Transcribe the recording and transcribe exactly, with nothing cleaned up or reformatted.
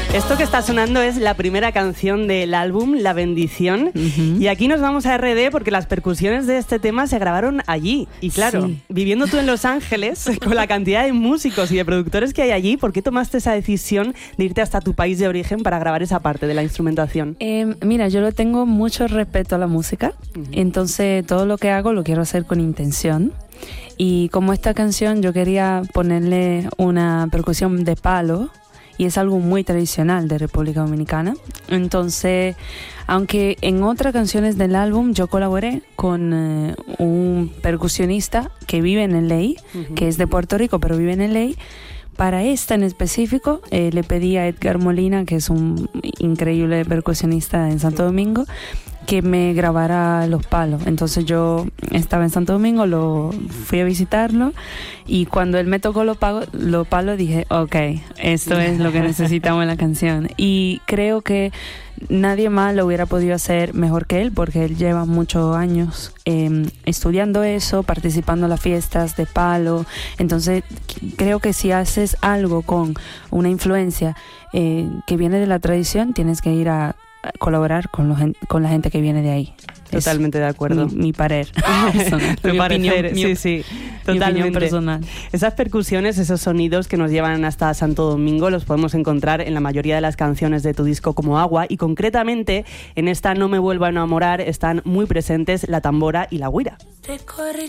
Esto que está sonando es la primera canción del álbum La Bendición. Uh-huh. Y aquí nos vamos a erre de porque las percusiones de este tema se grabaron allí. Y claro, sí. viviendo tú en Los Ángeles, con la cantidad de músicos y de productores que hay allí, ¿por qué tomaste esa decisión de irte hasta tu país de origen para grabar esa parte de la instrumentación? Eh, mira, yo le tengo mucho respeto a la música. Uh-huh. Entonces todo lo que hago lo quiero hacer con intención. Y como esta canción yo quería ponerle una percusión de palo, y es algo muy tradicional de República Dominicana. Entonces, aunque en otras canciones del álbum yo colaboré con eh, un percusionista que vive en L A, uh-huh. que es de Puerto Rico, pero vive en L A, para esta en específico eh, le pedí a Edgar Molina, que es un increíble percusionista en Santo Domingo, que me grabara los palos. Entonces yo estaba en Santo Domingo, lo fui a visitarlo y cuando él me tocó los palos, los palos dije, ok, esto es lo que necesitamos en la canción. Y creo que nadie más lo hubiera podido hacer mejor que él, porque él lleva muchos años eh, estudiando eso, participando en las fiestas de palo. Entonces creo que si haces algo con una influencia eh, que viene de la tradición, tienes que ir a colaborar con, los, con la gente que viene de ahí. Totalmente de acuerdo. Mi, mi parer. Tu mi parecer, opinión, sí, sí. Totalmente. Mi opinión personal. Esas percusiones, esos sonidos que nos llevan hasta Santo Domingo los podemos encontrar en la mayoría de las canciones de tu disco como Agua, y concretamente en esta No me vuelvo a enamorar están muy presentes la tambora y la güira.